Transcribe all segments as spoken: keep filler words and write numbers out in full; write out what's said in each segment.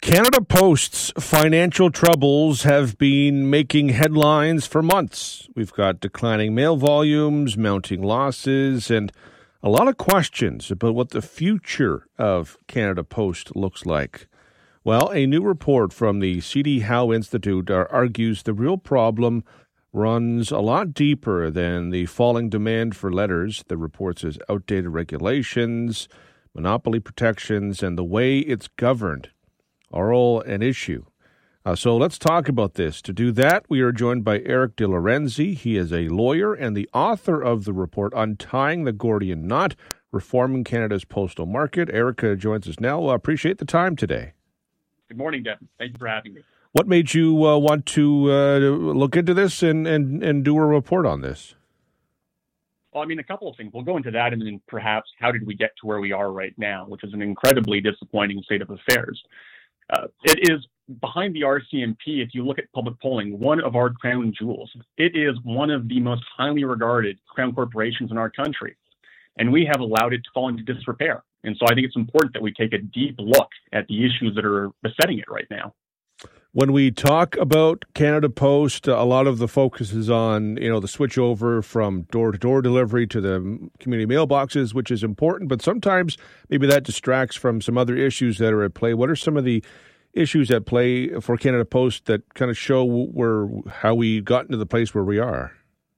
Canada Post's financial troubles have been making headlines for months. We've got declining mail volumes, mounting losses, and a lot of questions about what the future of Canada Post looks like. Well, a new report from the C D Howe Institute argues the real problem runs a lot deeper than the falling demand for letters. The report says outdated regulations, monopoly protections, and the way it's governed are all an issue. Uh, so let's talk about this. To do that, we are joined by Eric De Lorenzi. He is a lawyer and the author of the report Untying the Gordian Knot, Reforming Canada's Postal Market. Eric uh, joins us now. I appreciate the time today. Good morning, Devin. Thank you for having me. What made you uh, want to uh, look into this and, and, and do a report on this? Well, I mean, a couple of things. We'll go into that, and then perhaps how did we get to where we are right now, which is an incredibly disappointing state of affairs. Uh, it is behind the R C M P, if you look at public polling, one of our crown jewels. It is one of the most highly regarded crown corporations in our country, and we have allowed it to fall into disrepair. And so I think it's important that we take a deep look at the issues that are besetting it right now. When we talk about Canada Post, a lot of the focus is on, you know, the switch over from door-to-door delivery to the community mailboxes, which is important, but sometimes maybe that distracts from some other issues that are at play. What are some of the issues at play for Canada Post that kind of show where how we got into the place where we are?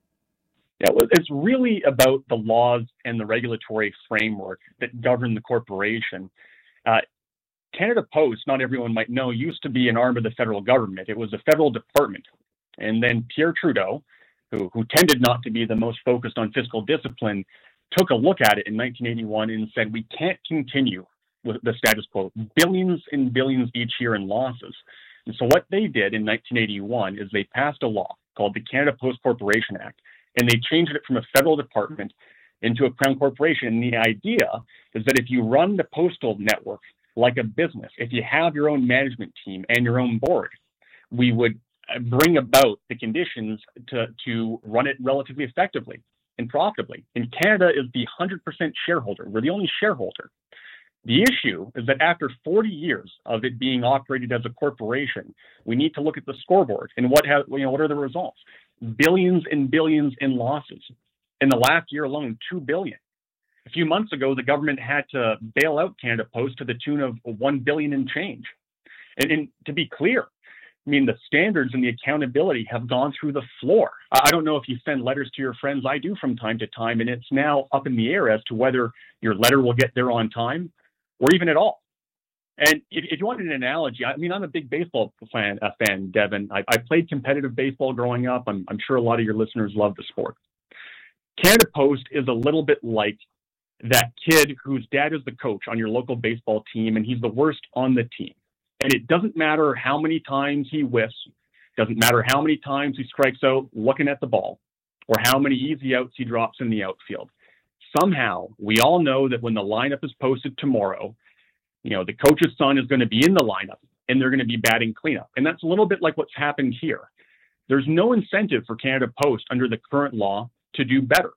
Yeah, well, it's really about the laws and the regulatory framework that govern the corporation. Uh, Canada Post, not everyone might know, used to be an arm of the federal government. It was a federal department. And then Pierre Trudeau, who, who tended not to be the most focused on fiscal discipline, took a look at it in nineteen eighty-one and said, we can't continue with the status quo, billions and billions each year in losses. And so what they did in nineteen eighty-one is they passed a law called the Canada Post Corporation Act, and they changed it from a federal department into a crown corporation. And the idea is that if you run the postal network like a business, if you have your own management team and your own board, we would bring about the conditions to, to run it relatively effectively and profitably. And Canada is the one hundred percent shareholder. We're the only shareholder. The issue is that after forty years of it being operated as a corporation, we need to look at the scoreboard and what have, you know, what are the results? Billions and billions in losses. In the last year alone, two billion. A few months ago, the government had to bail out Canada Post to the tune of one billion dollars and change. And, and to be clear, I mean, the standards and the accountability have gone through the floor. I don't know if you send letters to your friends. I do from time to time, and it's now up in the air as to whether your letter will get there on time or even at all. And if, if you want an analogy, I mean, I'm a big baseball fan, uh, fan Devin. I, I played competitive baseball growing up. I'm, I'm sure a lot of your listeners love the sport. Canada Post is a little bit like that kid whose dad is the coach on your local baseball team, and he's the worst on the team. And it doesn't matter how many times he whiffs, doesn't matter how many times he strikes out looking at the ball, or how many easy outs he drops in the outfield. Somehow, we all know that when the lineup is posted tomorrow, you know, the coach's son is going to be in the lineup, and they're going to be batting cleanup. And that's a little bit like what's happened here. There's no incentive for Canada Post under the current law to do better.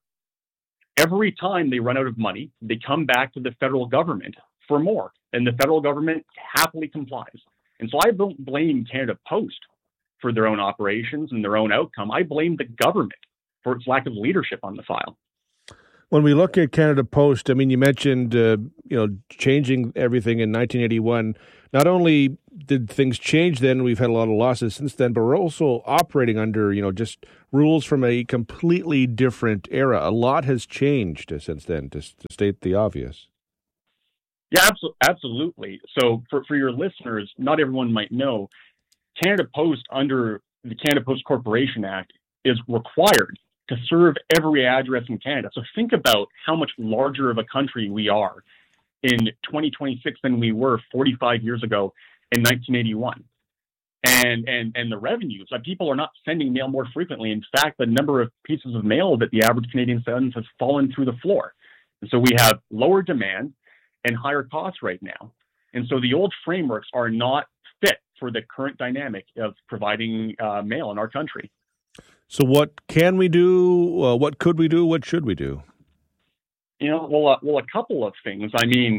Every time they run out of money, they come back to the federal government for more, and the federal government happily complies. And so I don't blame Canada Post for their own operations and their own outcome. I blame the government for its lack of leadership on the file. When we look at Canada Post, I mean, you mentioned, uh, you know, changing everything in nineteen eighty-one. Not only did things change then, we've had a lot of losses since then, but we're also operating under, you know, just rules from a completely different era. A lot has changed since then, to, to state the obvious. Yeah, absolutely. So for, for your listeners, not everyone might know, Canada Post under the Canada Post Corporation Act is required to serve every address in Canada. So think about how much larger of a country we are in twenty twenty-six than we were forty-five years ago in nineteen eighty-one. And and and the revenues, like people are not sending mail more frequently. In fact, the number of pieces of mail that the average Canadian sends has fallen through the floor. And so we have lower demand and higher costs right now. And so the old frameworks are not fit for the current dynamic of providing uh, mail in our country. So what can we do? Uh, what could we do? What should we do? You know, well, uh, well, a couple of things. I mean,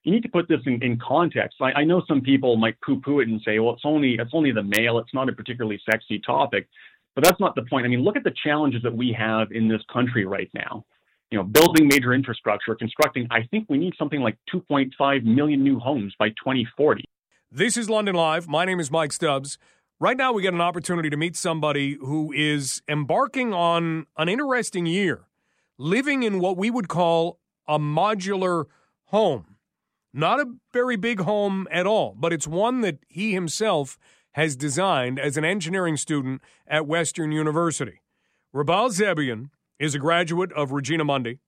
you need to put this in, in context. I, I know some people might poo-poo it and say, well, it's only it's only the mail. It's not a particularly sexy topic. But that's not the point. I mean, look at the challenges that we have in this country right now. You know, building major infrastructure, constructing, I think we need something like two point five million new homes by twenty forty. This is London Live. My name is Mike Stubbs. Right now, we get an opportunity to meet somebody who is embarking on an interesting year, living in what we would call a modular home. Not a very big home at all, but it's one that he himself has designed as an engineering student at Western University. Rubal Zebian is a graduate of Regina Mundi,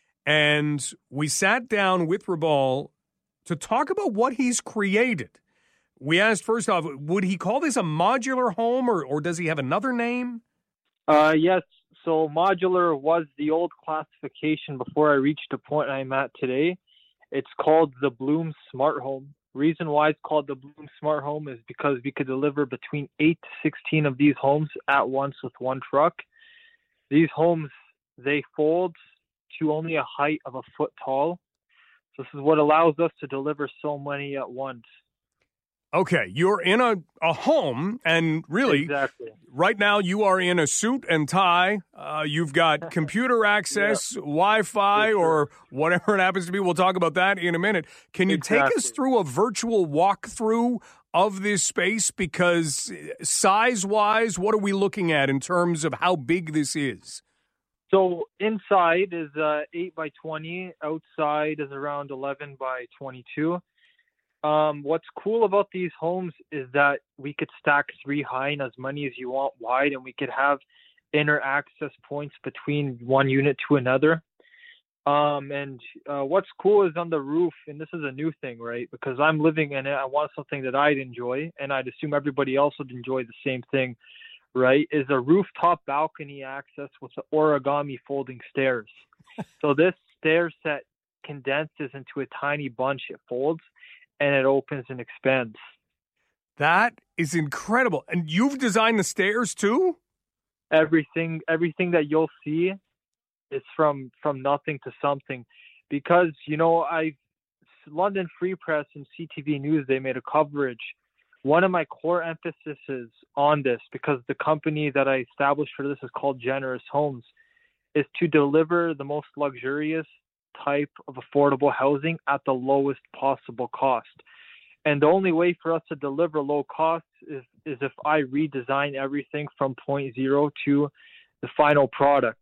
and we sat down with Rubal to talk about what he's created. We asked, first off, would he call this a modular home, or, or does he have another name? Uh, yes. So modular was the old classification before I reached the point I'm at today. It's called the Bloom Smart Home. Reason why it's called the Bloom Smart Home is because we could deliver between eight to sixteen of these homes at once with one truck. These homes, they fold to only a height of a foot tall. So this is what allows us to deliver so many at once. Okay, you're in a, a home, and really, exactly. Right now you are in a suit and tie. Uh, you've got computer access, yeah. Wi-Fi, sure. or whatever it happens to be. We'll talk about that in a minute. Can you exactly. take us through a virtual walkthrough of this space? Because size-wise, what are we looking at in terms of how big this is? So inside is uh, eight by twenty. Outside is around eleven by twenty-two. Um, what's cool about these homes is that we could stack three high and as many as you want wide, and we could have inner access points between one unit to another. Um, and uh, what's cool is on the roof, and this is a new thing, right? Because I'm living in it, I want something that I'd enjoy, and I'd assume everybody else would enjoy the same thing, right? Is a rooftop balcony access with the origami folding stairs. So this stair set condenses into a tiny bunch. It folds, and it opens and expands. That is incredible. And you've designed the stairs too? Everything everything that you'll see is from from nothing to something. Because, you know, I London Free Press and C T V News, they made a coverage. One of my core emphases on this, because the company that I established for this is called Generous Homes, is to deliver the most luxurious type of affordable housing at the lowest possible cost. And the only way for us to deliver low cost is, is if I redesign everything from point zero to the final product.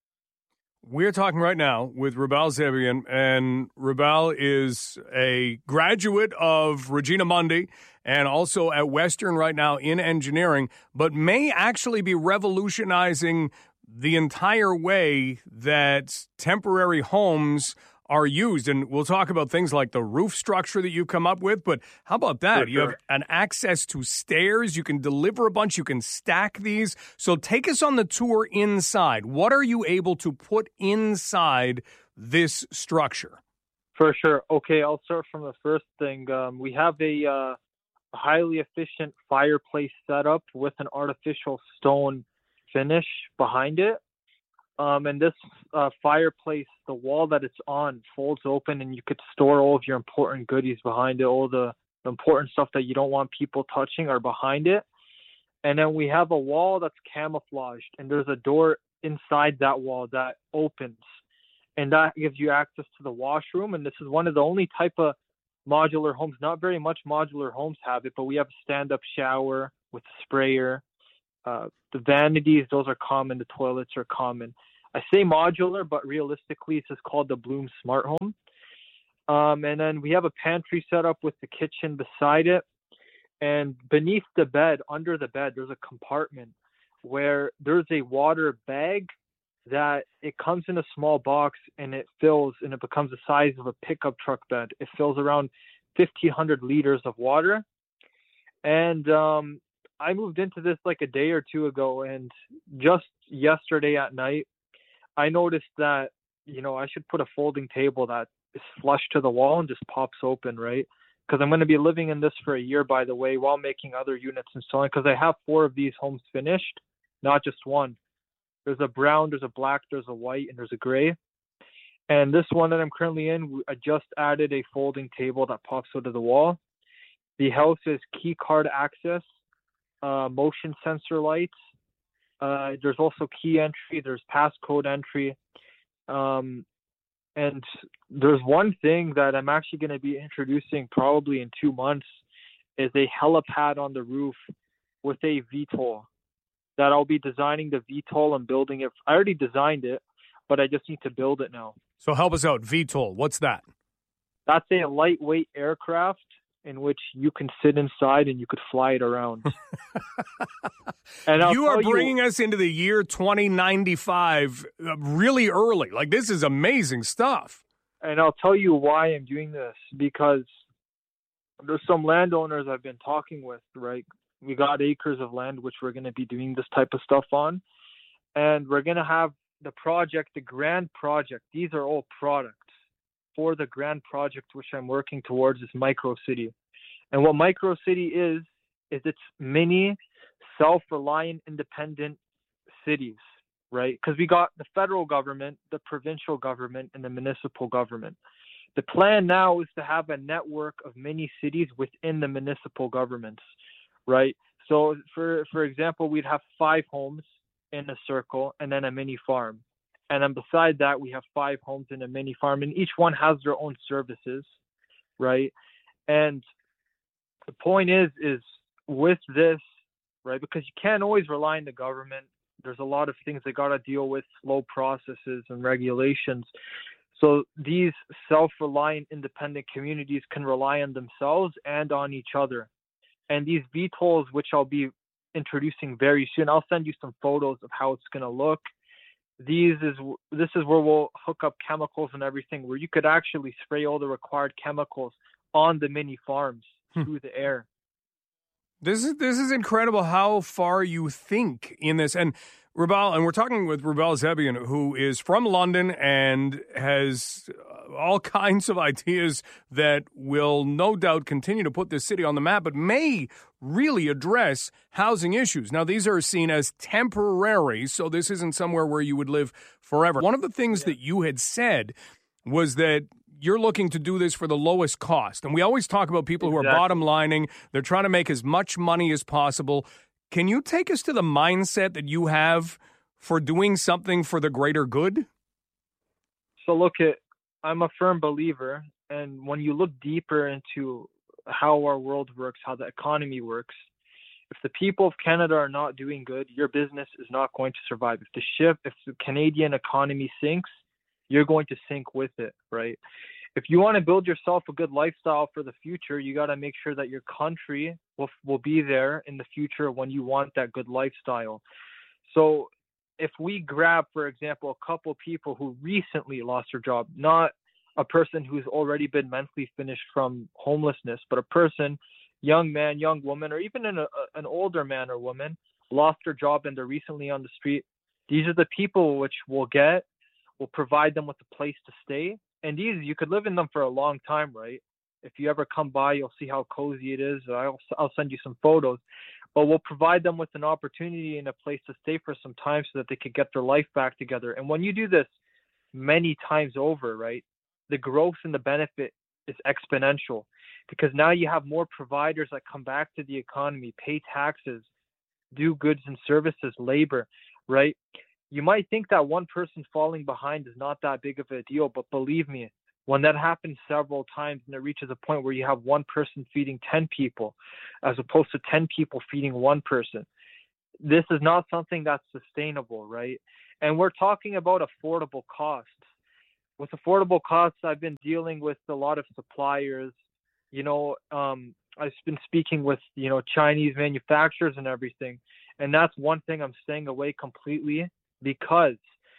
We're talking right now with Rubal Zebian, and Rubal is a graduate of Regina Mundi and also at Western right now in engineering, but may actually be revolutionizing the entire way that temporary homes are used. And we'll talk about things like the roof structure that you come up with, but how about that? For you sure. have an access to stairs, you can deliver a bunch, you can stack these. So take us on the tour inside. What are you able to put inside this structure? For sure. Okay, I'll start from the first thing. Um, we have a uh, highly efficient fireplace setup with an artificial stone finish behind it. Um, and this uh, fireplace, the wall that it's on folds open, and you could store all of your important goodies behind it. All the, the important stuff that you don't want people touching are behind it. And then we have a wall that's camouflaged, and there's a door inside that wall that opens, and that gives you access to the washroom. And this is one of the only type of modular homes, not very much modular homes have it, but we have a stand-up shower with a sprayer. Uh, the vanities, those are common. The toilets are common. I say modular, but realistically, it's just called the Bloom Smart Home. Um, and then we have a pantry set up with the kitchen beside it. And beneath the bed, under the bed, there's a compartment where there's a water bag that it comes in a small box, and it fills, and it becomes the size of a pickup truck bed. It fills around fifteen hundred liters of water. And um, I moved into this like a day or two ago, and just yesterday at night, I noticed that, you know, I should put a folding table that is flush to the wall and just pops open, right? Because I'm going to be living in this for a year, by the way, while making other units and so on, because I have four of these homes finished, not just one. There's a brown, there's a black, there's a white, and there's a gray. And this one that I'm currently in, I just added a folding table that pops out of the wall. The house is key card access, uh, motion sensor lights. Uh, there's also key entry. There's passcode entry. Um, and there's one thing that I'm actually going to be introducing probably in two months is a helipad on the roof with a V TOL that I'll be designing the V TOL and building it. I already designed it, but I just need to build it now. So help us out. V TOL, what's that? That's a lightweight aircraft in which you can sit inside and you could fly it around. And I'll you are bringing you, us into the year twenty ninety-five really early. Like, this is amazing stuff. And I'll tell you why I'm doing this, because there's some landowners I've been talking with, right? We got acres of land which we're going to be doing this type of stuff on. And we're going to have the project, the grand project. These are all products for the grand project which I'm working towards, is Micro City. And what Micro City is, is it's mini, self-reliant, independent cities, right? Because we got the federal government, the provincial government, and the municipal government. The plan now is to have a network of mini cities within the municipal governments, right? So, for for example, we'd have five homes in a circle and then a mini farm. And then beside that, we have five homes in a mini farm, and each one has their own services, right? And the point is, is with this, right, because you can't always rely on the government. There's a lot of things they got to deal with, slow processes and regulations. So these self-reliant, independent communities can rely on themselves and on each other. And these V TOLs, which I'll be introducing very soon, I'll send you some photos of how it's going to look. These is this is where we'll hook up chemicals and everything, where you could actually spray all the required chemicals on the mini farms hmm. through the air. This is this is incredible how far you think in this. And Rubal, and we're talking with Rubal Zebian, who is from London and has all kinds of ideas that will no doubt continue to put this city on the map, but may really address housing issues. Now, these are seen as temporary, so this isn't somewhere where you would live forever. One of the things yeah. that you had said was that you're looking to do this for the lowest cost. And we always talk about people exactly. who are bottom lining. They're trying to make as much money as possible. Can you take us to the mindset that you have for doing something for the greater good? So look, at, I'm a firm believer. And when you look deeper into how our world works, how the economy works, if the people of Canada are not doing good, your business is not going to survive. If the ship, if the Canadian economy sinks, you're going to sink with it, right? If you want to build yourself a good lifestyle for the future, you got to make sure that your country will will be there in the future when you want that good lifestyle. So if we grab, for example, a couple people who recently lost their job, not a person who's already been mentally finished from homelessness, but a person, young man, young woman, or even an, a, an older man or woman, lost their job and they're recently on the street. These are the people which will get, will provide them with a place to stay. And these, you could live in them for a long time, right? If you ever come by, you'll see how cozy it is. I'll, I'll send you some photos. But we'll provide them with an opportunity and a place to stay for some time so that they could get their life back together. And when you do this many times over, right, the growth and the benefit is exponential, because now you have more providers that come back to the economy, pay taxes, do goods and services, labor, right? You might think that one person falling behind is not that big of a deal, but believe me, when that happens several times and it reaches a point where you have one person feeding ten people as opposed to ten people feeding one person, this is not something that's sustainable, right? And we're talking about affordable costs. With affordable costs, I've been dealing with a lot of suppliers. You know, um, I've been speaking with, you know, Chinese manufacturers and everything. And that's one thing I'm staying away completely, because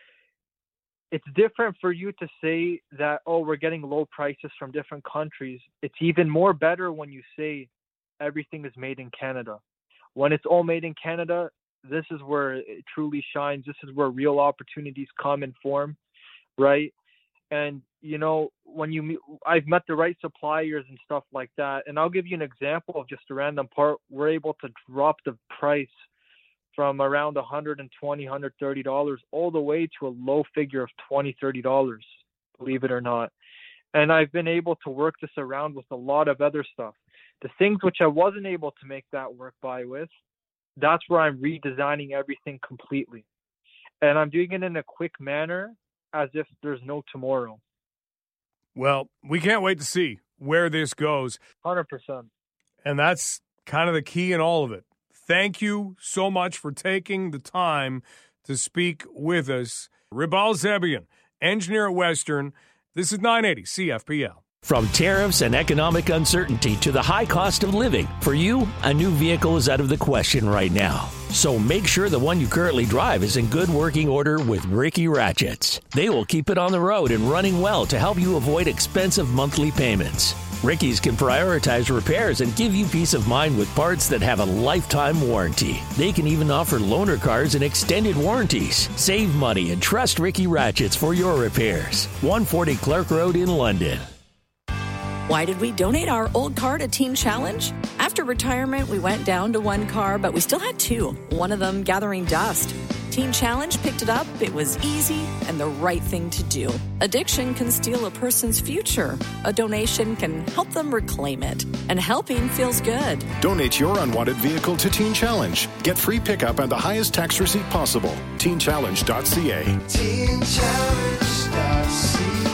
it's different for you to say that, oh, we're getting low prices from different countries. It's even more better when you say everything is made in Canada. When it's all made in Canada, this is where it truly shines. This is where real opportunities come and form, right? And, you know, when you meet, I've met the right suppliers and stuff like that. And I'll give you an example of just a random part. We're able to drop the price from around one hundred twenty dollars, one hundred thirty dollars all the way to a low figure of twenty dollars, thirty dollars. believe it or not. And I've been able to work this around with a lot of other stuff. The things which I wasn't able to make that work by with, that's where I'm redesigning everything completely. And I'm doing it in a quick manner as if there's no tomorrow. Well, we can't wait to see where this goes. one hundred percent. And that's kind of the key in all of it. Thank you so much for taking the time to speak with us. Ribal Zebian, engineer at Western. This is nine eighty C F P L. From tariffs and economic uncertainty to the high cost of living, for you, a new vehicle is out of the question right now. So make sure the one you currently drive is in good working order with Ricky Ratchets. They will keep it on the road and running well to help you avoid expensive monthly payments. Ricky's can prioritize repairs and give you peace of mind with parts that have a lifetime warranty. They can even offer loaner cars and extended warranties. Save money and trust Ricky Ratchets for your repairs. one forty Clark Road in London. Why did we donate our old car to Teen Challenge? After retirement, we went down to one car, but we still had two, one of them gathering dust. Teen Challenge picked it up. It was easy and the right thing to do. Addiction can steal a person's future. A donation can help them reclaim it. And helping feels good. Donate your unwanted vehicle to Teen Challenge. Get free pickup and the highest tax receipt possible. teen challenge dot c a. teen challenge dot c a.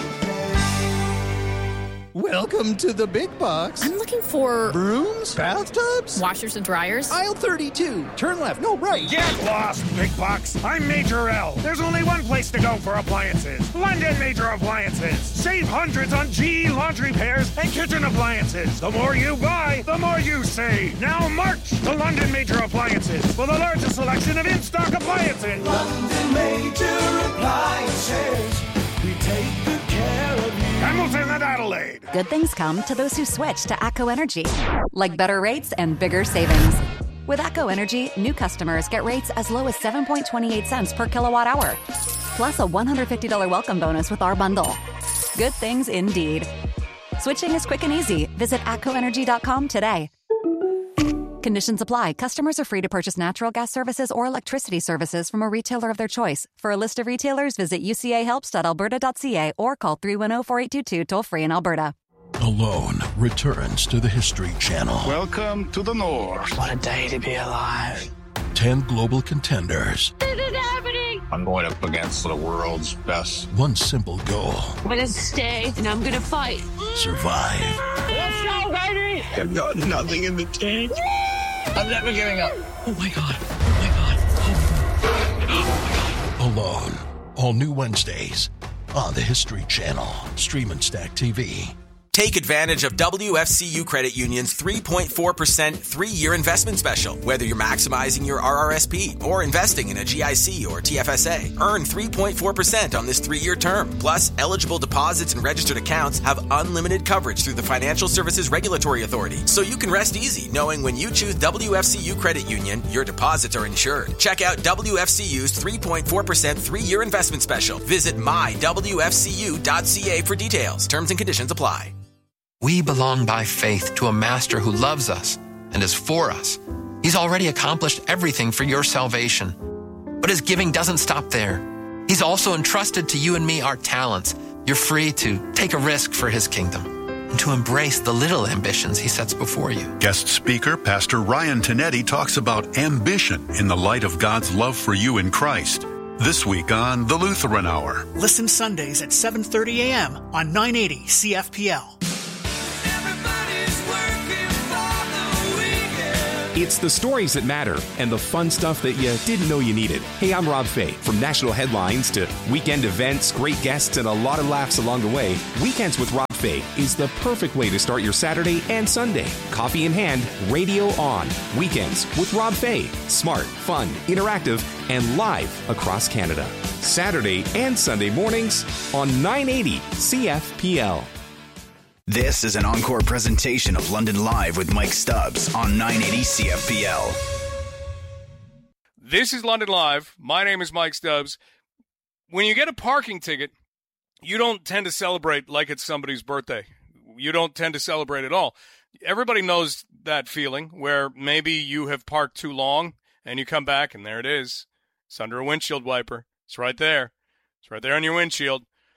Welcome to the big box. I'm looking for brooms, bathtubs, washers and dryers. Aisle thirty-two. Turn left. No, right. Get lost, big box. I'm Major L. There's only one place to go for appliances. London Major Appliances. Save hundreds on G E laundry pairs and kitchen appliances. The more you buy, the more you save. Now march to London Major Appliances for the largest selection of in-stock appliances. London Major Appliances. We take good care of you. Hamilton and Adelaide. Good things come to those who switch to ACO Energy, like better rates and bigger savings. With ACO Energy, new customers get rates as low as seven point two eight cents per kilowatt hour, plus a one hundred fifty dollars welcome bonus with our bundle. Good things indeed. Switching is quick and easy. Visit A C O energy dot com today. Conditions apply. Customers are free to purchase natural gas services or electricity services from a retailer of their choice. For a list of retailers, visit u c a helps dot alberta dot c a or call three one zero, four eight two two toll-free in Alberta. Alone returns to the History Channel. Welcome to the North. What a day to be alive. Ten global contenders. This is happening. I'm going up against the world's best. One simple goal. I'm going to stay and I'm going to fight. Survive. Let's go, baby. I've got nothing in the tank. I'm never giving up. Oh my God. Oh my God. Oh my God. Alone. All new Wednesdays on the History Channel. Stream and Stack T V. Take advantage of W F C U Credit Union's three point four percent three-year investment special. Whether you're maximizing your R R S P or investing in a G I C or T F S A, earn three point four percent on this three-year term. Plus, eligible deposits and registered accounts have unlimited coverage through the Financial Services Regulatory Authority. So you can rest easy knowing when you choose W F C U Credit Union, your deposits are insured. Check out W F C U's three point four percent three-year investment special. Visit my w f c u dot c a for details. Terms and conditions apply. We belong by faith to a master who loves us and is for us. He's already accomplished everything for your salvation. But his giving doesn't stop there. He's also entrusted to you and me our talents. You're free to take a risk for his kingdom and to embrace the little ambitions he sets before you. Guest speaker, Pastor Ryan Tinetti, talks about ambition in the light of God's love for you in Christ. This week on The Lutheran Hour. Listen Sundays at seven thirty a.m. on nine eighty C F P L. It's the stories that matter and the fun stuff that you didn't know you needed. Hey, I'm Rob Fay. From national headlines to weekend events, great guests, and a lot of laughs along the way, Weekends with Rob Fay is the perfect way to start your Saturday and Sunday. Coffee in hand, radio on. Weekends with Rob Fay. Smart, fun, interactive, and live across Canada. Saturday and Sunday mornings on nine eighty C F P L. This is an encore presentation of London Live with Mike Stubbs on nine eighty C F P L. This is London Live. My name is Mike Stubbs. When you get a parking ticket, you don't tend to celebrate like it's somebody's birthday. You don't tend to celebrate at all. Everybody knows that feeling where maybe you have parked too long and you come back and there it is. It's under a windshield wiper. It's right there. It's right there on your windshield.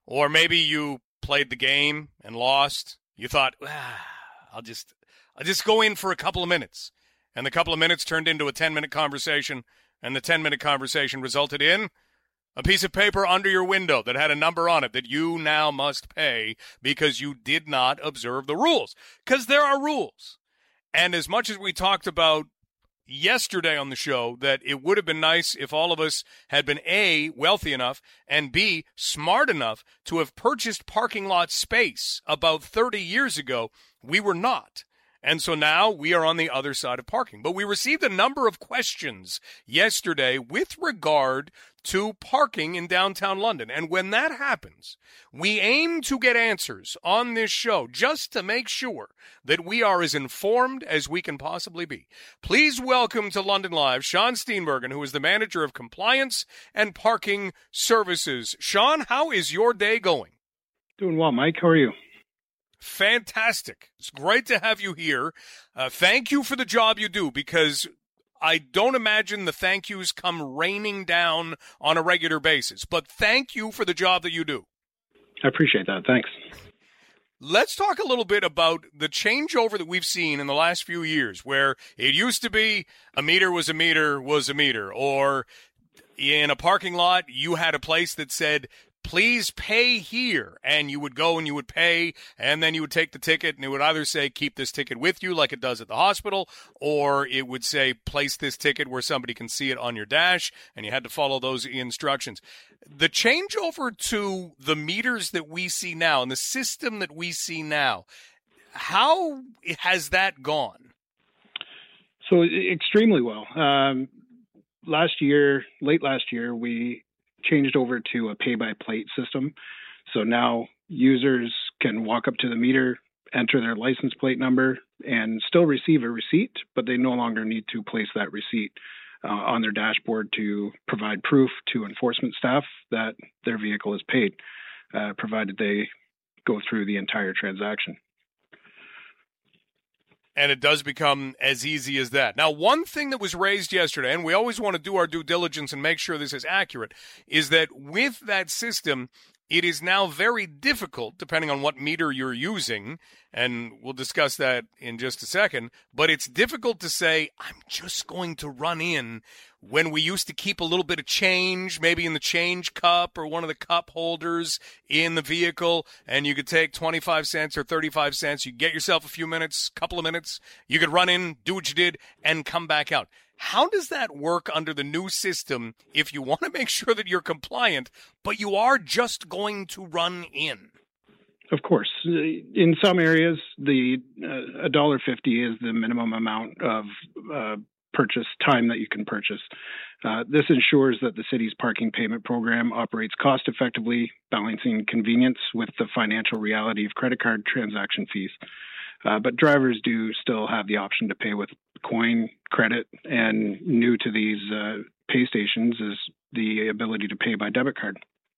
Or maybe you played the game and lost. You thought, ah, I'll just I'll just go in for a couple of minutes. And the couple of minutes turned into a ten-minute conversation, and the ten-minute conversation resulted in a piece of paper under your window that had a number on it that you now must pay because you did not observe the rules. Because there are rules. And as much as we talked about yesterday on the show that it would have been nice if all of us had been A, wealthy enough, and B, smart enough to have purchased parking lot space about thirty years ago, we were not. And so now we are on the other side of parking. But we received a number of questions yesterday with regard to parking in downtown London. And when that happens, we aim to get answers on this show just to make sure that we are as informed as we can possibly be. Please welcome to London Live Sean Steenbergen, who is the manager of compliance and parking services. Sean, how is your day going? Doing well, Mike. How are you? Fantastic. It's great to have you here. Uh, thank you for the job you do, because I don't imagine the thank yous come raining down on a regular basis. But thank you for the job that you do. I appreciate that. Thanks. Let's talk a little bit about the changeover that we've seen in the last few years, where it used to be a meter was a meter was a meter, or in a parking lot, you had a place that said, please pay here, and you would go and you would pay, and then you would take the ticket, and it would either say, keep this ticket with you like it does at the hospital, or it would say, place this ticket where somebody can see it on your dash, and you had to follow those instructions. The changeover to the meters that we see now and the system that we see now, how has that gone? So extremely well. Um, last year, late last year, we changed over to a pay-by-plate system. So now users can walk up to the meter, enter their license plate number, and still receive a receipt, but they no longer need to place that receipt uh, on their dashboard to provide proof to enforcement staff that their vehicle is paid, uh, provided they go through the entire transaction. And it does become as easy as that. Now, one thing that was raised yesterday, and we always want to do our due diligence and make sure this is accurate, is that with that system, it is now very difficult, depending on what meter you're using, and we'll discuss that in just a second, but it's difficult to say, I'm just going to run in, when we used to keep a little bit of change, maybe in the change cup or one of the cup holders in the vehicle, and you could take twenty-five cents or thirty-five cents, you get yourself a few minutes, couple of minutes, you could run in, do what you did, and come back out. How does that work under the new system if you want to make sure that you're compliant, but you are just going to run in? Of course. In some areas, the uh, one dollar fifty is the minimum amount of uh, purchase time that you can purchase. Uh, this ensures that the city's parking payment program operates cost effectively, balancing convenience with the financial reality of credit card transaction fees. Uh, but drivers do still have the option to pay with coin, credit, and new to these uh, pay stations is the ability to pay by debit card.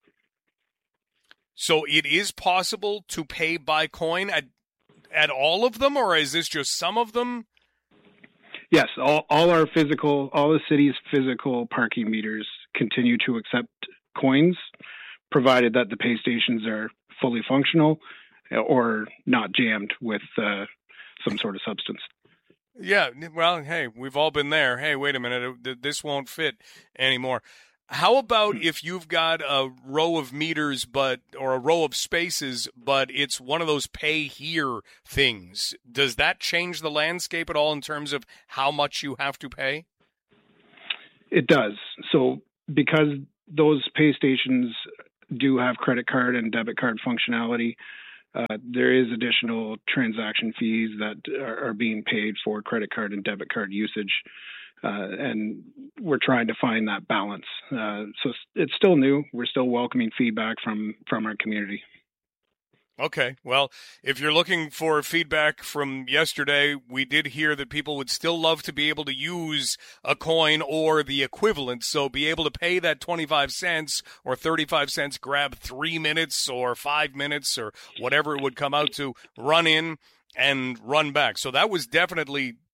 So it is possible to pay by coin at at all of them, or is this just some of them? Yes, all, all our physical, all the city's physical parking meters continue to accept coins, provided that the pay stations are fully functional or not jammed with uh, some sort of substance. Yeah, well, hey, we've all been there. Hey, wait a minute, this won't fit anymore. How about if you've got a row of meters, but or a row of spaces, but it's one of those pay here things? Does that change the landscape at all in terms of how much you have to pay? It does. So because those pay stations do have credit card and debit card functionality, uh, there is additional transaction fees that are, are being paid for credit card and debit card usage. Uh, and we're trying to find that balance. Uh, so it's still new. We're still welcoming feedback from, from our community. Okay. Well, if you're looking for feedback from yesterday, we did hear that people would still love to be able to use a coin or the equivalent. So be able to pay that twenty-five cents or thirty-five cents, grab three minutes or five minutes or whatever it would come out to, run in and run back. So that was definitely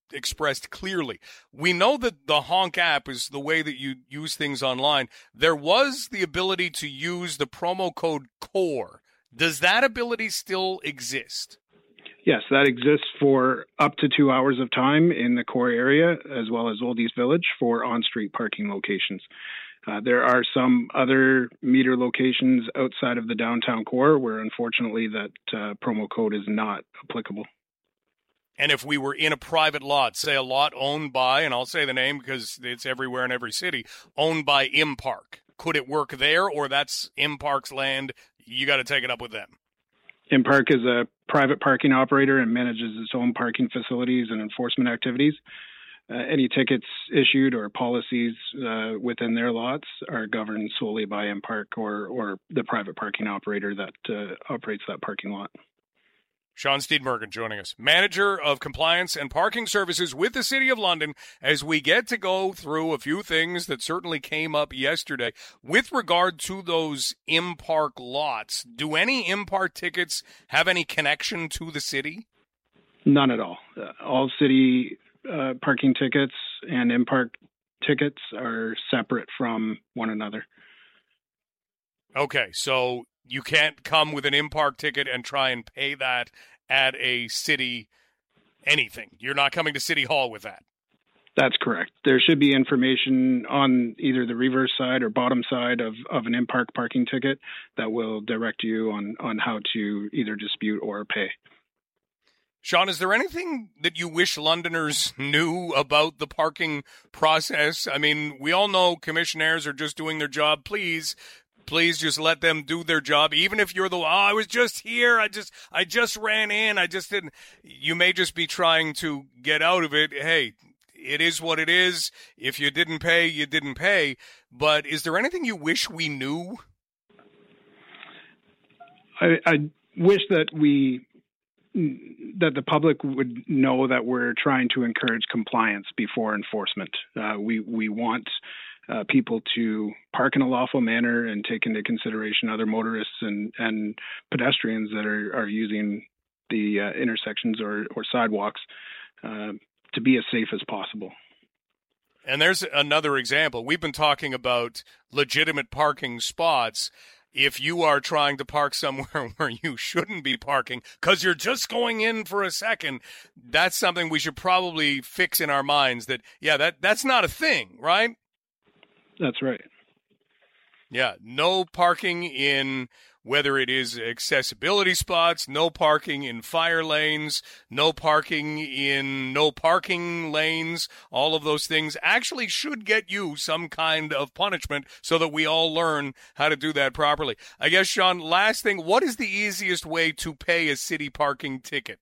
expressed clearly. We know that the Honk app is the way that you use things online. There was the ability to use the promo code CORE. Does that ability still exist? Yes, that exists for up to two hours of time in the core area, as well as Old East Village for on-street parking locations. Uh, there are some other meter locations outside of the downtown core where, unfortunately, that uh, promo code is not applicable. And if we were in a private lot, say a lot owned by, and I'll say the name because it's everywhere in every city, owned by Impark, could it work there, or that's Impark's land? You got to take it up with them. Impark is a private parking operator and manages its own parking facilities and enforcement activities. Uh, any tickets issued or policies uh, within their lots are governed solely by Impark or, or the private parking operator that uh, operates that parking lot. Sean Steenbergen joining us, Manager of Compliance and Parking Services with the City of London, as we get to go through a few things that certainly came up yesterday. With regard to those Impark lots, do any Impark tickets have any connection to the city? None at all. Uh, all city uh, parking tickets and Impark tickets are separate from one another. Okay, so you can't come with an Impark ticket and try and pay that at a city anything. You're not coming to City Hall with that. That's correct. There should be information on either the reverse side or bottom side of, of an Impark parking ticket that will direct you on, on how to either dispute or pay. Sean, is there anything that you wish Londoners knew about the parking process? I mean, we all know commissionaires are just doing their job. Please Please just let them do their job. Even if you're the, oh, I was just here. I just, I just ran in. I just didn't. You may just be trying to get out of it. Hey, it is what it is. If you didn't pay, you didn't pay. But is there anything you wish we knew? I, I wish that we, that the public would know that we're trying to encourage compliance before enforcement. Uh, we, we want Uh, people to park in a lawful manner and take into consideration other motorists and, and pedestrians that are, are using the uh, intersections or, or sidewalks uh, to be as safe as possible. And there's another example. We've been talking about legitimate parking spots. If you are trying to park somewhere where you shouldn't be parking because you're just going in for a second, that's something we should probably fix in our minds that, yeah, that that's not a thing, right? That's right. Yeah, no parking in whether it is accessibility spots, no parking in fire lanes, no parking in no parking lanes. All of those things actually should get you some kind of punishment so that we all learn how to do that properly. I guess, Sean, last thing, what is the easiest way to pay a city parking ticket?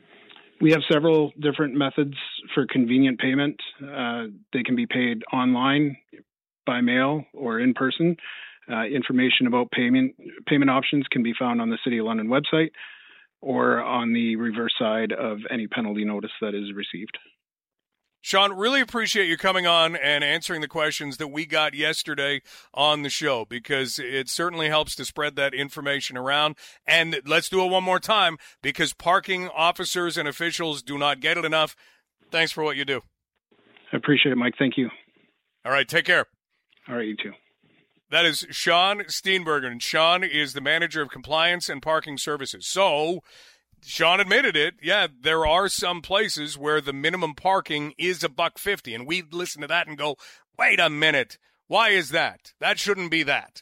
We have several different methods for convenient payment. Uh, they can be paid online, by mail, or in person. Uh, information about payment payment options can be found on the City of London website or on the reverse side of any penalty notice that is received. Sean, really appreciate you coming on and answering the questions that we got yesterday on the show, because it certainly helps to spread that information around. And let's do it one more time, because parking officers and officials do not get it enough. Thanks for what you do. I appreciate it, Mike. Thank you. All right, take care. All right, you too. That is Sean Steenbergen. And Sean is the Manager of Compliance and Parking Services. So, Sean admitted it. Yeah, there are some places where the minimum parking is a buck fifty, and we listen to that and go, wait a minute, why is that? That shouldn't be that.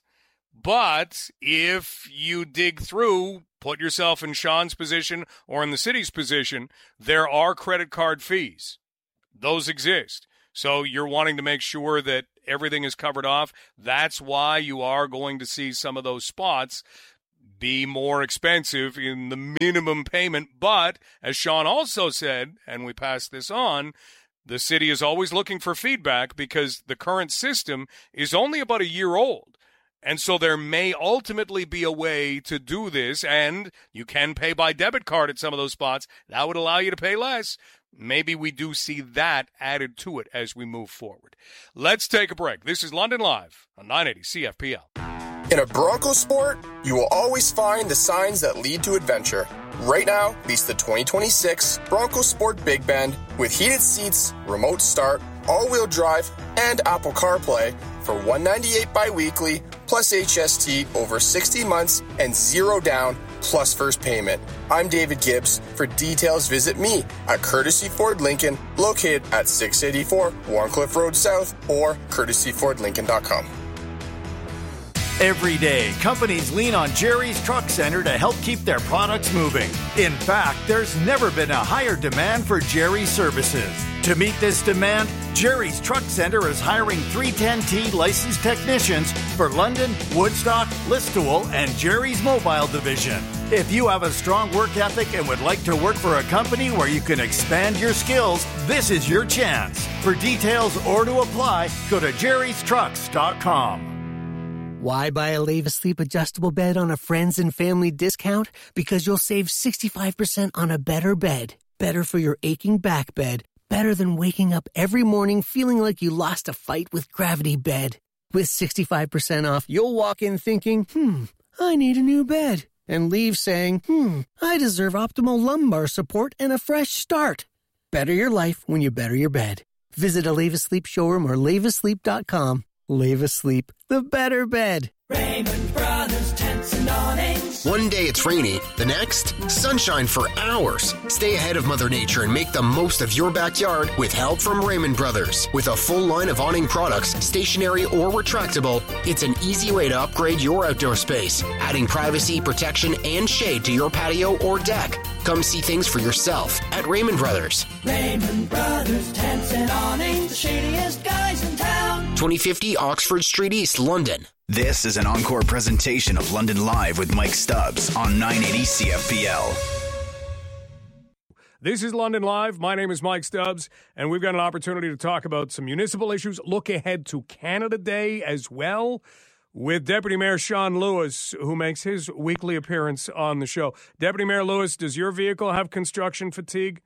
But if you dig through, put yourself in Sean's position or in the city's position, there are credit card fees. Those exist. So you're wanting to make sure that everything is covered off. That's why you are going to see some of those spots be more expensive in the minimum payment. But as Sean also said, and we pass this on, the city is always looking for feedback because the current system is only about a year old. And so there may ultimately be a way to do this, and you can pay by debit card at some of those spots. That would allow you to pay less. Maybe we do see that added to it as we move forward. Let's take a break. This is London Live on nine eighty C F P L. In a Bronco sport, you will always find the signs that lead to adventure. Right now, lease the twenty twenty-six Bronco Sport Big Bend with heated seats, remote start, all-wheel drive, and Apple CarPlay for one hundred ninety-eight dollars bi-weekly plus H S T over sixty months and zero down plus first payment. I'm David Gibbs. For details, visit me at Courtesy Ford Lincoln, located at six eighty-four Warncliffe Road South or courtesy ford lincoln dot com. Every day, companies lean on Jerry's Truck Center to help keep their products moving. In fact, there's never been a higher demand for Jerry's services. To meet this demand, Jerry's Truck Center is hiring three ten T licensed technicians for London, Woodstock, Listowel, and Jerry's Mobile Division. If you have a strong work ethic and would like to work for a company where you can expand your skills, this is your chance. For details or to apply, go to jerrys trucks dot com. Why buy a Leva Sleep adjustable bed on a friends and family discount? Because you'll save sixty-five percent on a better bed. Better for your aching back bed. Better than waking up every morning feeling like you lost a fight with Gravity Bed. With sixty-five percent off, you'll walk in thinking, hmm, I need a new bed. And leave saying, hmm, I deserve optimal lumbar support and a fresh start. Better your life when you better your bed. Visit a Leva Sleep showroom or leva sleep dot com. Leva Sleep, the better bed. Raymond Brothers Tents and Awnings. One day it's rainy, the next, sunshine for hours. Stay ahead of Mother Nature and make the most of your backyard with help from Raymond Brothers. With a full line of awning products, stationary or retractable, it's an easy way to upgrade your outdoor space, adding privacy, protection, and shade to your patio or deck. Come see things for yourself at Raymond Brothers. Raymond Brothers Tents and Awnings, the shadiest guys in town. twenty fifty Oxford Street East, London. This is an encore presentation of London Live with Mike Stubbs on nine eighty C F P L. This is London Live. My name is Mike Stubbs, and we've got an opportunity to talk about some municipal issues. Look ahead to Canada Day as well with Deputy Mayor Sean Lewis, who makes his weekly appearance on the show. Deputy Mayor Lewis, does your vehicle have construction fatigue?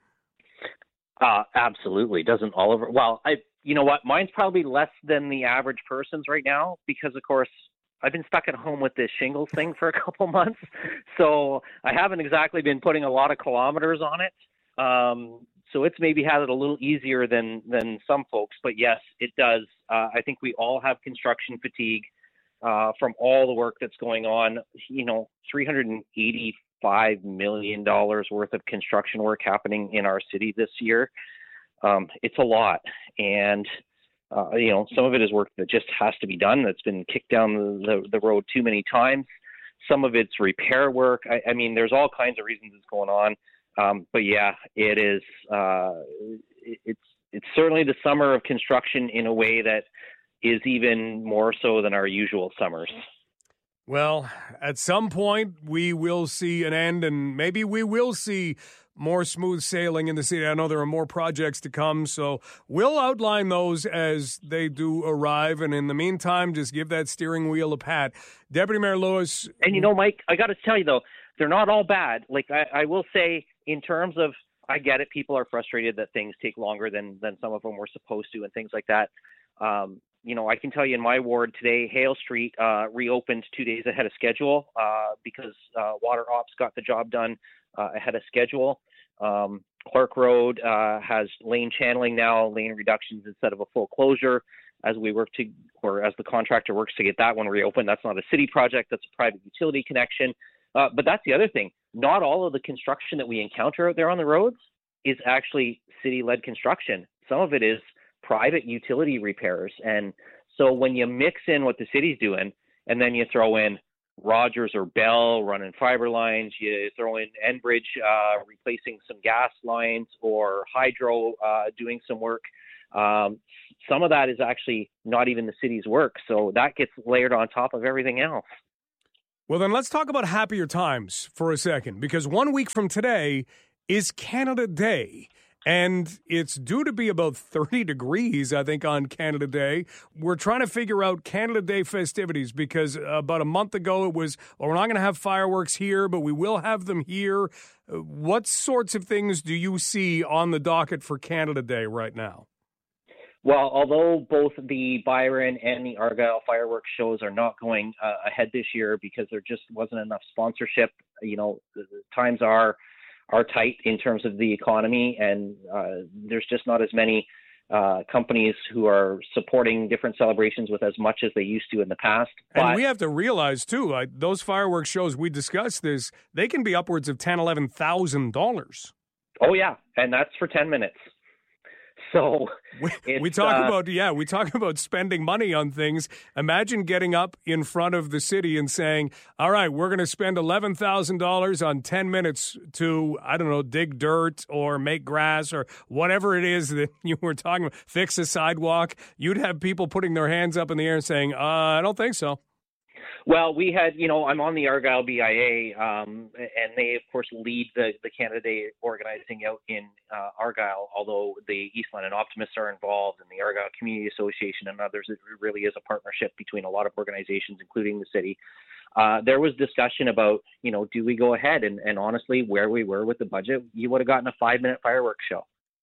Uh, absolutely. Doesn't all over. Well, I. You know what? Mine's probably less than the average person's right now because, of course, I've been stuck at home with this shingles thing for a couple months. So I haven't exactly been putting a lot of kilometers on it. Um, so it's maybe had it a little easier than, than some folks. But, yes, it does. Uh, I think we all have construction fatigue uh, from all the work that's going on. You know, three hundred eighty-five million dollars worth of construction work happening in our city this year. Um, it's a lot. And, uh, you know, some of it is work that just has to be done. That's been kicked down the, the, the road too many times. Some of it's repair work. I, I mean, there's all kinds of reasons it's going on. Um, but yeah, it is, uh, it, it's, it's certainly the summer of construction in a way that is even more so than our usual summers. Well, at some point we will see an end, and maybe we will see more smooth sailing in the city. I know there are more projects to come, so we'll outline those as they do arrive. And in the meantime, just give that steering wheel a pat. Deputy Mayor Lewis. And, you know, Mike, I got to tell you, though, they're not all bad. Like, I, I will say, in terms of, I get it, people are frustrated that things take longer than, than some of them were supposed to and things like that. Um, you know, I can tell you in my ward today, Hale Street uh, reopened two days ahead of schedule uh, because uh, Water Ops got the job done uh, ahead of schedule. Um, Clark Road uh, has lane channeling now, lane reductions instead of a full closure as we work to, or as the contractor works to get that one reopened. That's not a city project, that's a private utility connection. Uh, but that's the other thing. Not all of the construction that we encounter out there on the roads is actually city-led construction. Some of it is private utility repairs. And so when you mix in what the city's doing, and then you throw in Rogers or Bell running fiber lines, you throw in Enbridge uh, replacing some gas lines, or Hydro uh, doing some work. Um, some of that is actually not even the city's work. So that gets layered on top of everything else. Well, then let's talk about happier times for a second, because one week from today is Canada Day. And it's due to be about thirty degrees, I think, on Canada Day. We're trying to figure out Canada Day festivities because about a month ago it was, well, we're not going to have fireworks here, but we will have them here. What sorts of things do you see on the docket for Canada Day right now? Well, although both the Byron and the Argyle fireworks shows are not going uh, ahead this year because there just wasn't enough sponsorship, you know, the, the times are are tight in terms of the economy, and uh, there's just not as many uh, companies who are supporting different celebrations with as much as they used to in the past. And but, we have to realize, too, like, those fireworks shows we discussed this, they can be upwards of ten thousand dollars, eleven thousand dollars. Oh, yeah, and that's for ten minutes. So we, we talk uh, about, yeah, we talk about spending money on things. Imagine getting up in front of the city and saying, all right, we're going to spend eleven thousand dollars on ten minutes to, I don't know, dig dirt or make grass or whatever it is that you were talking about, fix a sidewalk. You'd have people putting their hands up in the air and saying, uh, I don't think so. Well, we had, you know, I'm on the Argyle B I A, um, and they, of course, lead the, the Canada Day organizing out in uh, Argyle, although the East London Optimists are involved and the Argyle Community Association and others. It really is a partnership between a lot of organizations, including the city. Uh, there was discussion about, you know, do we go ahead? And, and honestly, where we were with the budget, you would have gotten a five-minute fireworks show.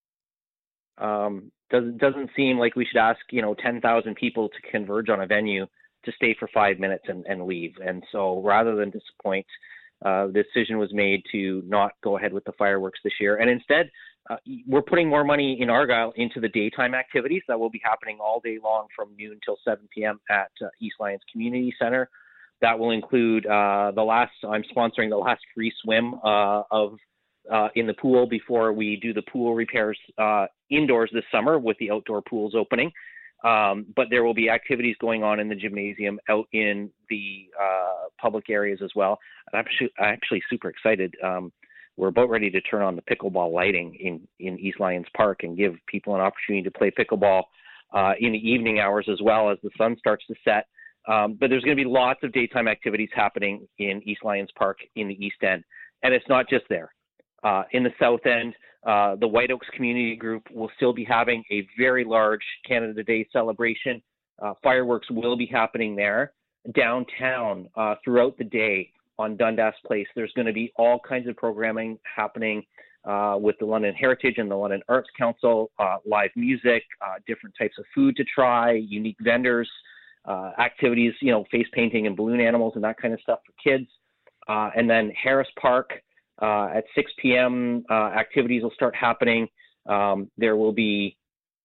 Um, doesn't doesn't seem like we should ask, you know, ten thousand people to converge on a venue to stay for five minutes and, and leave. And so rather than disappoint, uh, the decision was made to not go ahead with the fireworks this year. And instead, uh, we're putting more money in Argyle into the daytime activities that will be happening all day long from noon till seven p.m. at uh, East Lyons Community Center. That will include uh, the last, I'm sponsoring the last free swim uh, of uh, in the pool before we do the pool repairs uh, indoors this summer with the outdoor pools opening. Um, but there will be activities going on in the gymnasium out in the uh, public areas as well. And I'm actually, actually super excited. Um, we're about ready to turn on the pickleball lighting in, in East Lyons Park and give people an opportunity to play pickleball uh, in the evening hours as well as the sun starts to set. Um, but there's going to be lots of daytime activities happening in East Lyons Park in the East End. And it's not just there. Uh, in the South End, Uh, the White Oaks Community Group will still be having a very large Canada Day celebration. Uh, fireworks will be happening there. Downtown, uh, throughout the day on Dundas Place, there's going to be all kinds of programming happening uh, with the London Heritage and the London Arts Council, uh, live music, uh, different types of food to try, unique vendors, uh, activities, you know, face painting and balloon animals and that kind of stuff for kids. Uh, and then Harris Park, Uh, at six p.m., uh, activities will start happening. Um, there will be,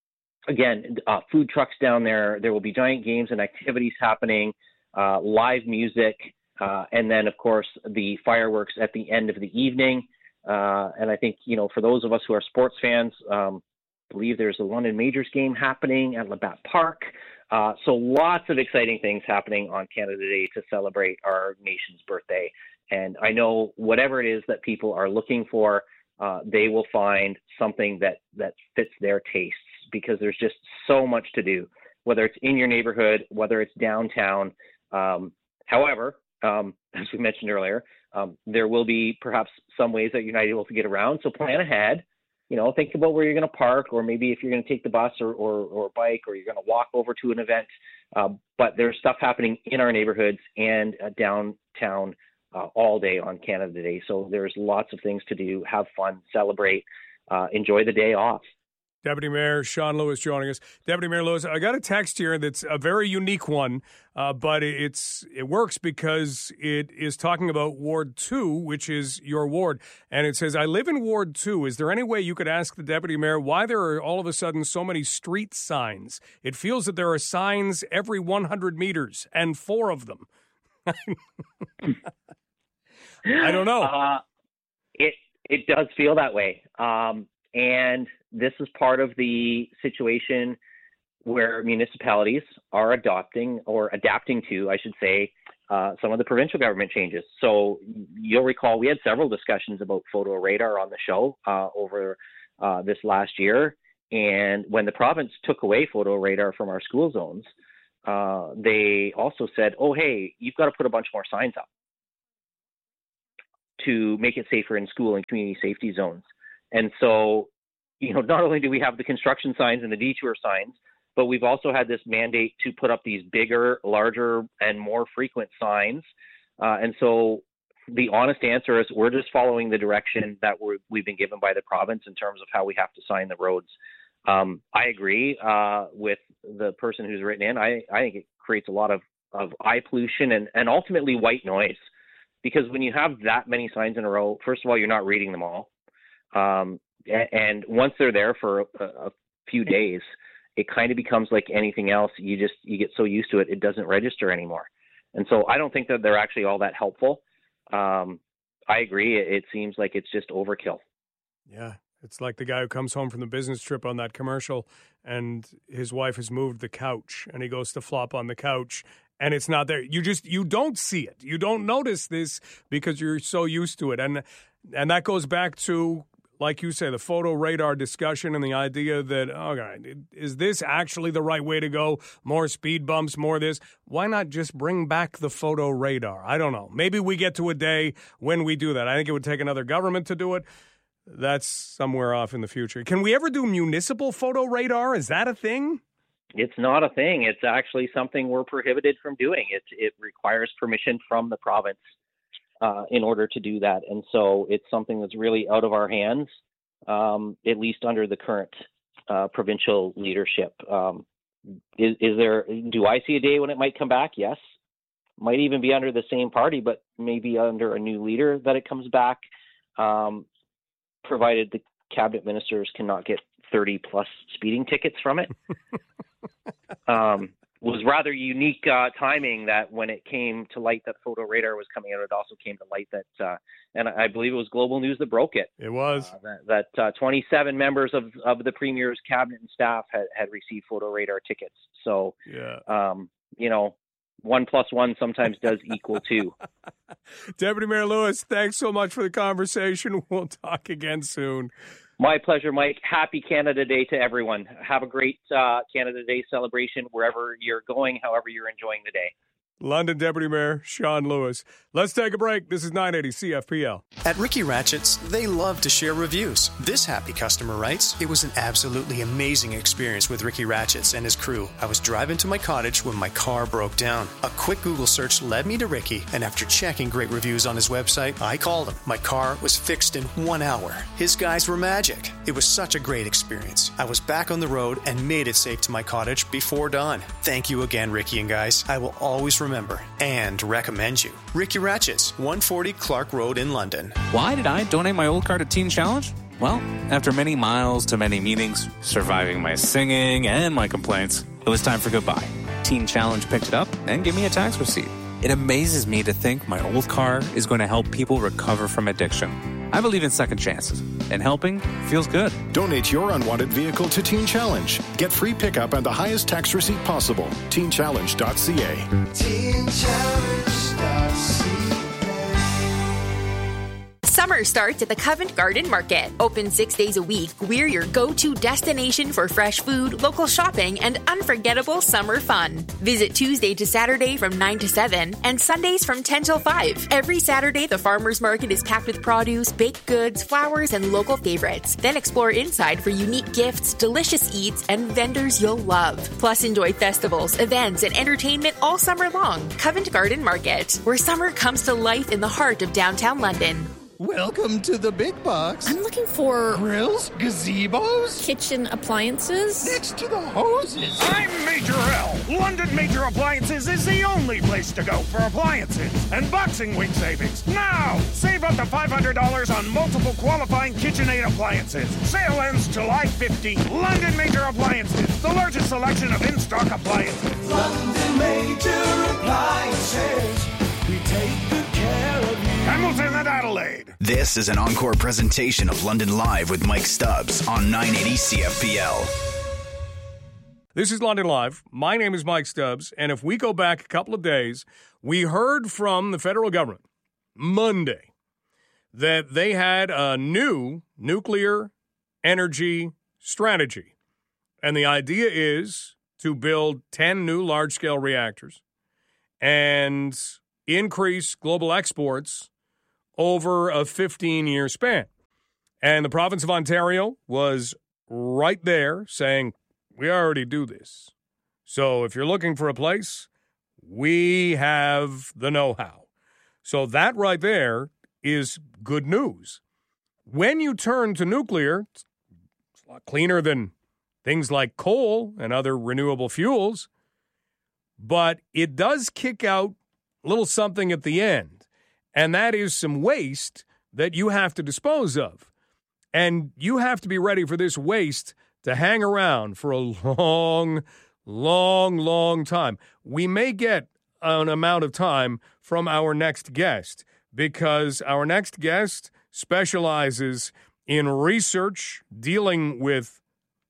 again, uh, food trucks down there. There will be giant games and activities happening, uh, live music, uh, and then, of course, the fireworks at the end of the evening. Uh, and I think, you know, for those of us who are sports fans, um, I believe there's a London Majors game happening at Labatt Park. Uh, so lots of exciting things happening on Canada Day to celebrate our nation's birthday. And I know whatever it is that people are looking for, uh, they will find something that, that fits their tastes because there's just so much to do, whether it's in your neighborhood, whether it's downtown. Um, however, um, as we mentioned earlier, um, there will be perhaps some ways that you're not able to get around. So plan ahead. You know, think about where you're going to park, or maybe if you're going to take the bus or, or, or bike, or you're going to walk over to an event. Uh, but there's stuff happening in our neighborhoods and uh, downtown uh, all day on Canada Day. So there's lots of things to do, have fun, celebrate, uh, enjoy the day off. Deputy Mayor Sean Lewis joining us. Deputy Mayor Lewis, I got a text here that's a very unique one, uh, but it's it works because it is talking about Ward two, which is your ward. And it says, I live in Ward two. Is there any way you could ask the Deputy Mayor why there are all of a sudden so many street signs? It feels that there are signs every one hundred meters and four of them. I don't know. Uh, it, it does feel that way. Um, and this is part of the situation where municipalities are adopting or adapting to, I should say, uh, some of the provincial government changes. So you'll recall we had several discussions about photo radar on the show uh, over uh, this last year. And when the province took away photo radar from our school zones, uh, they also said, oh, hey, you've got to put a bunch more signs up to make it safer in school and community safety zones. And so, you know, not only do we have the construction signs and the detour signs, but we've also had this mandate to put up these bigger, larger, and more frequent signs. Uh, and so the honest answer is we're just following the direction that we're, we've been given by the province in terms of how we have to sign the roads. Um, I agree uh, with the person who's written in. I, I think it creates a lot of, of eye pollution and, and ultimately white noise, because when you have that many signs in a row, first of all, you're not reading them all. Um, and, and once they're there for a, a few days, it kind of becomes like anything else. You just, you get so used to it, it doesn't register anymore. And so I don't think that they're actually all that helpful. Um, I agree. It, it seems like it's just overkill. Yeah. It's like the guy who comes home from the business trip on that commercial and his wife has moved the couch and he goes to flop on the couch and it's not there. You just, you don't see it. You don't notice this because you're so used to it. And, and that goes back to, like you say, the photo radar discussion and the idea that, okay, is this actually the right way to go? More speed bumps, more this. Why not just bring back the photo radar? I don't know. Maybe we get to a day when we do that. I think it would take another government to do it. That's somewhere off in the future. Can we ever do municipal photo radar? Is that a thing? It's not a thing. It's actually something we're prohibited from doing. It, it requires permission from the province uh, in order to do that. And so it's something that's really out of our hands, um, at least under the current uh, provincial leadership. Um, is, is there, do I see a day when it might come back? Yes. Might even be under the same party, but maybe under a new leader that it comes back. Um, provided the cabinet ministers cannot get thirty plus speeding tickets from it. um, was rather unique uh, timing that when it came to light that photo radar was coming out, it also came to light that, uh, and I believe it was Global News that broke it. It was. Uh, that that uh, twenty-seven members of, of the Premier's cabinet and staff had, had received photo radar tickets. So, yeah. um, you know, one plus one sometimes does equal two. Deputy Mayor Lewis, thanks so much for the conversation. We'll talk again soon. My pleasure, Mike. Happy Canada Day to everyone. Have a great uh, Canada Day celebration wherever you're going, however you're enjoying the day. London Deputy Mayor Sean Lewis. Let's take a break. This is nine eighty C F P L. At Ricky Ratchett's, they love to share reviews. This happy customer writes, "It was an absolutely amazing experience with Ricky Ratchett's and his crew. I was driving to my cottage when my car broke down. A quick Google search led me to Ricky, and after checking great reviews on his website, I called him. My car was fixed in one hour. His guys were magic. It was such a great experience. I was back on the road and made it safe to my cottage before dawn. Thank you again, Ricky and guys. I will always remember Remember and recommend you. Ricky Ratchett's, one forty Clark Road in London. Why did I donate my old car to Teen Challenge? Well, after many miles to many meetings, surviving my singing and my complaints, it was time for goodbye. Teen Challenge picked it up and gave me a tax receipt. It amazes me to think my old car is going to help people recover from addiction. I believe in second chances, and helping feels good. Donate your unwanted vehicle to Teen Challenge. Get free pickup and the highest tax receipt possible. teen challenge dot c a. teen challenge dot c a. Summer starts at the Covent Garden Market. Open six days a week, we're your go-to destination for fresh food, local shopping, and unforgettable summer fun. Visit Tuesday to Saturday from nine to seven and Sundays from ten till five. Every Saturday, the farmers market is packed with produce, baked goods, flowers, and local favorites. Then explore inside for unique gifts, delicious eats, and vendors you'll love. Plus, enjoy festivals, events, and entertainment all summer long. Covent Garden Market, where summer comes to life in the heart of downtown London. Welcome to the big box. I'm looking for grills, gazebos, kitchen appliances. Next to the hoses. I'm Major L. London Major Appliances is the only place to go for appliances and Boxing Week savings. Now, save up to five hundred dollars on multiple qualifying KitchenAid appliances. Sale ends July fifteenth. London Major Appliances, the largest selection of in-stock appliances. London Major Appliances. We take good care of you. Hamilton and Adelaide. This is an encore presentation of London Live with Mike Stubbs on nine eighty C F P L. This is London Live. My name is Mike Stubbs, and if we go back a couple of days, we heard from the federal government Monday that they had a new nuclear energy strategy. And the idea is to build ten new large-scale reactors and increase global exports over a fifteen-year span. And the province of Ontario was right there saying, we already do this. So if you're looking for a place, we have the know-how. So that right there is good news. When you turn to nuclear, it's a lot cleaner than things like coal and other renewable fuels, but it does kick out a little something at the end, and that is some waste that you have to dispose of. And you have to be ready for this waste to hang around for a long, long, long time. We may get an amount of time from our next guest, because our next guest specializes in research dealing with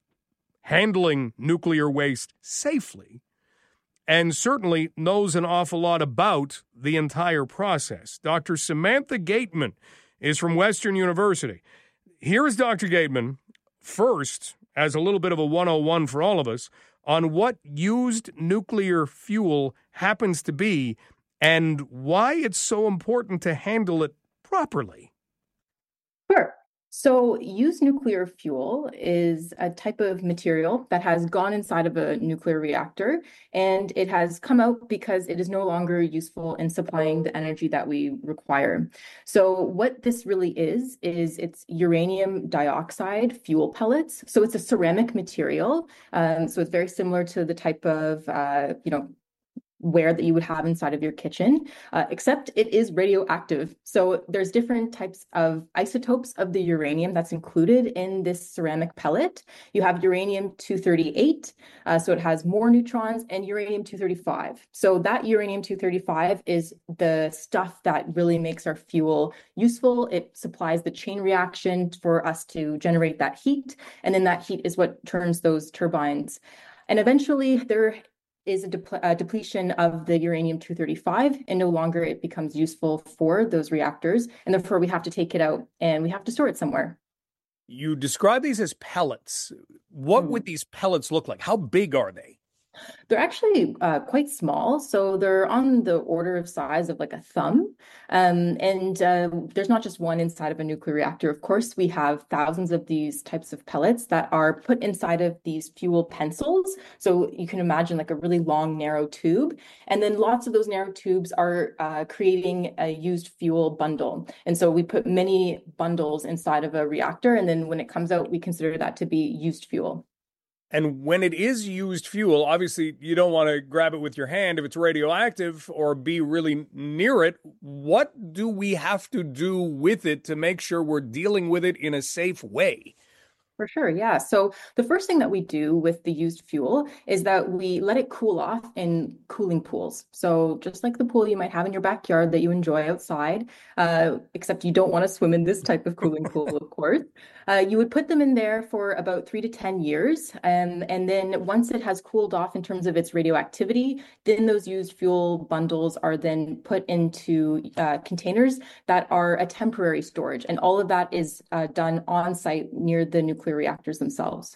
handling nuclear waste safely, and certainly knows an awful lot about the entire process. Doctor Samantha Gateman is from Western University. Here is Doctor Gateman, first, as a little bit of a one oh one for all of us, on what used nuclear fuel happens to be and why it's so important to handle it properly. Sure. So used nuclear fuel is a type of material that has gone inside of a nuclear reactor, and it has come out because it is no longer useful in supplying the energy that we require. So what this really is, is it's uranium dioxide fuel pellets. So it's a ceramic material. Um, so it's very similar to the type of, uh, you know, ware that you would have inside of your kitchen, uh, except it is radioactive. So there's different types of isotopes of the uranium that's included in this ceramic pellet. You have uranium two thirty-eight, uh, so it has more neutrons, and uranium two thirty-five. So that uranium two thirty-five is the stuff that really makes our fuel useful. It supplies the chain reaction for us to generate that heat, and then that heat is what turns those turbines. And eventually there is a, de- a depletion of the uranium two thirty-five, and no longer it becomes useful for those reactors, and therefore we have to take it out and we have to store it somewhere. You describe these as pellets. What mm. would these pellets look like? How big are they? They're actually uh, quite small, so they're on the order of size of like a thumb. Um, and uh, there's not just one inside of a nuclear reactor. Of course, we have thousands of these types of pellets that are put inside of these fuel pencils. So you can imagine like a really long, narrow tube. And then lots of those narrow tubes are uh, creating a used fuel bundle. And so we put many bundles inside of a reactor, and then when it comes out, we consider that to be used fuel. And when it is used fuel, obviously you don't want to grab it with your hand if it's radioactive or be really near it. What do we have to do with it to make sure we're dealing with it in a safe way? For sure, yeah. So the first thing that we do with the used fuel is that we let it cool off in cooling pools. So just like the pool you might have in your backyard that you enjoy outside, uh, except you don't want to swim in this type of cooling pool, of course. Uh, you would put them in there for about three to ten years. Um, and then once it has cooled off in terms of its radioactivity, then those used fuel bundles are then put into uh, containers that are a temporary storage. And all of that is uh, done on site near the nuclear reactors themselves.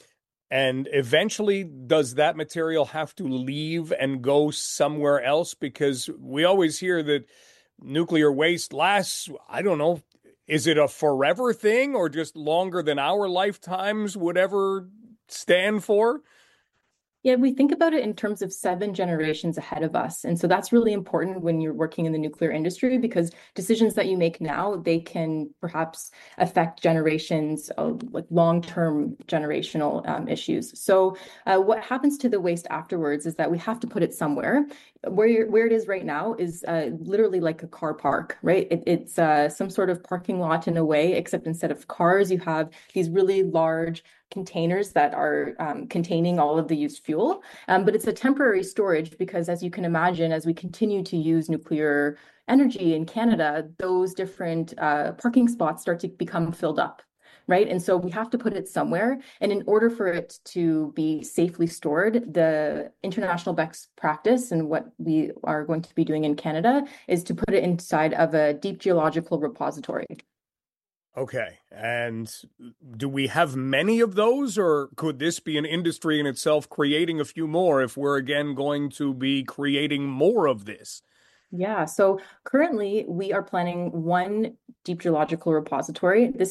And eventually, does that material have to leave and go somewhere else? Because we always hear that nuclear waste lasts, I don't know, is it a forever thing or just longer than our lifetimes would ever stand for? Yeah, we think about it in terms of seven generations ahead of us. And so that's really important when you're working in the nuclear industry, because decisions that you make now, they can perhaps affect generations of like long-term generational um, issues. So uh, what happens to the waste afterwards is that we have to put it somewhere. Where you're, where it is right now is uh, literally like a car park, right? It, it's uh, some sort of parking lot in a way, except instead of cars, you have these really large containers that are um, containing all of the used fuel. Um, but it's a temporary storage because, as you can imagine, as we continue to use nuclear energy in Canada, those different uh, parking spots start to become filled up. Right. And so we have to put it somewhere. And in order for it to be safely stored, the international best practice and what we are going to be doing in Canada is to put it inside of a deep geological repository. Okay. And do we have many of those, or could this be an industry in itself creating a few more if we're again going to be creating more of this? Yeah, so currently we are planning one deep geological repository. This